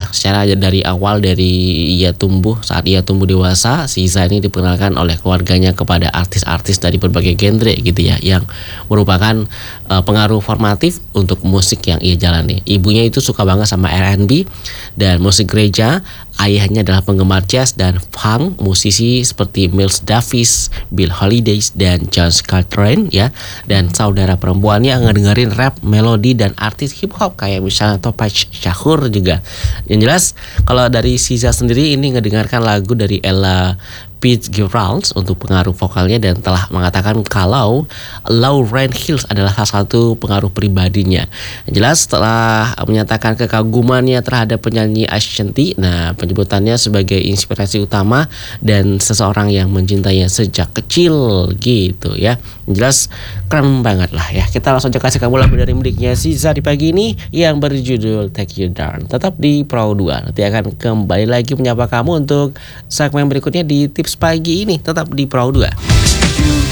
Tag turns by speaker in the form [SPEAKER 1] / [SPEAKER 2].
[SPEAKER 1] secara dari awal saat ia tumbuh dewasa, SZA ini diperkenalkan oleh keluarganya kepada artis-artis dari berbagai genre gitu ya, yang merupakan pengaruh formatif untuk musik yang ia jalani. Ibunya itu suka banget sama R&B dan musik gereja. Ayahnya adalah penggemar jazz dan funk, musisi seperti Miles Davis, Bill Holiday, dan John Coltrane ya. Dan saudara perempuannya ngedengerin rap, melodi, dan artis hip hop kayak misalnya Tupac Shakur juga. Yang jelas kalau dari SZA sendiri ini ngedengarkan lagu dari Ella Fitzgerald untuk pengaruh vokalnya dan telah mengatakan kalau Lauryn Hill adalah salah satu pengaruh pribadinya. Yang jelas setelah menyatakan kekagumannya terhadap penyanyi Ashanti, nah penyebutannya sebagai inspirasi utama dan seseorang yang mencintainya sejak kecil gitu ya. Yang jelas keren banget lah ya. Kita langsung aja kasih kamu lagu dari miliknya SZA di pagi ini yang berjudul Take You Down. Tetap di Pro 2. Nanti akan kembali lagi menyapa kamu untuk segmen berikutnya di Tips Pagi ini. Tetap di Pro 2.